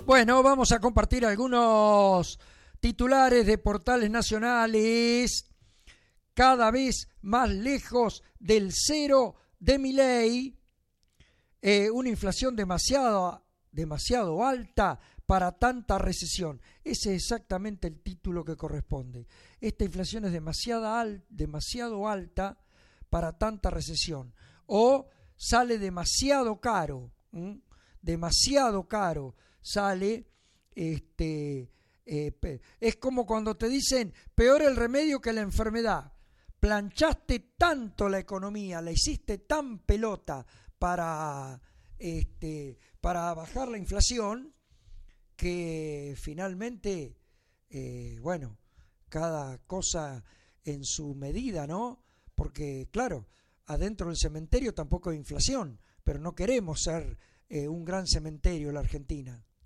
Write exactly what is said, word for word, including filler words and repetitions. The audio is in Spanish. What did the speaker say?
Bueno, vamos a compartir algunos titulares de portales nacionales. Cada vez más lejos del cero de Milei. Eh, una inflación demasiado, demasiado alta para tanta recesión. Ese es exactamente el título que corresponde. Esta inflación es demasiado, al, demasiado alta para tanta recesión. O sale demasiado caro. ¿m? Demasiado caro sale. Este, eh, es como cuando te dicen peor el remedio que la enfermedad. Planchaste tanto la economía, la hiciste tan pelota para, este, para bajar la inflación, que finalmente, eh, bueno, cada cosa en su medida, ¿no? Porque, claro, adentro del cementerio tampoco hay inflación, pero no queremos ser eh, un gran cementerio la Argentina.